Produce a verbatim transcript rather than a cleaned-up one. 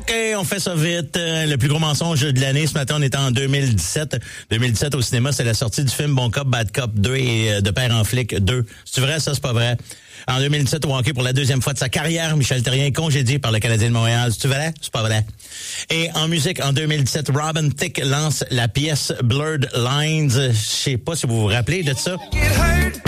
OK, on fait ça vite. Le plus gros mensonge de l'année, ce matin, on était en deux mille dix-sept. deux mille dix-sept au cinéma, c'est la sortie du film Bon Cop, Bad Cop deux et De Père en flic deux. C'est vrai, ça, c'est pas vrai? En deux mille dix-sept, au hockey, pour la deuxième fois de sa carrière, Michel Therrien est congédié par le Canadien de Montréal. C'est vrai? C'est pas vrai. Et en musique, en deux mille dix-sept, Robin Thicke lance la pièce Blurred Lines. Je sais pas si vous vous rappelez de ça.